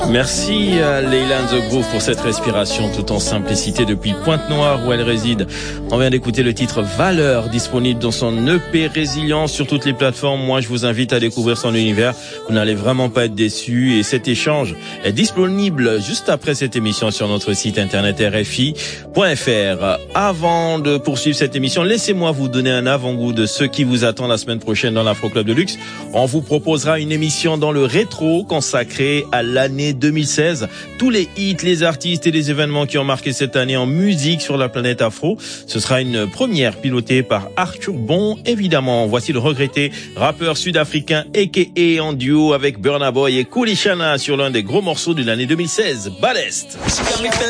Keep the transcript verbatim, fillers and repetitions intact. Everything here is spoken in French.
Merci à Leila and the Groove pour cette respiration tout en simplicité depuis Pointe-Noire où elle réside. On vient d'écouter le titre Valeur, disponible dans son E P Résilience sur toutes les plateformes. Moi, je vous invite à découvrir son univers. Vous n'allez vraiment pas être déçus. Et cet échange est disponible juste après cette émission sur notre site internet R F I point F R. Avant de poursuivre cette émission, laissez-moi vous donner un avant-goût de ce qui vous attend la semaine prochaine dans l'Afro Club de Luxe. On vous proposera une émission dans le rétro consacrée à l'année deux mille seize. Tous les hits, les artistes et les événements qui ont marqué cette année en musique sur la planète afro. Ce sera une première pilotée par Arthur Bon, évidemment. Voici le regretté rappeur sud-africain a k a en duo avec Burna Boy et Kulishana sur l'un des gros morceaux de l'année deux mille seize, Ballest.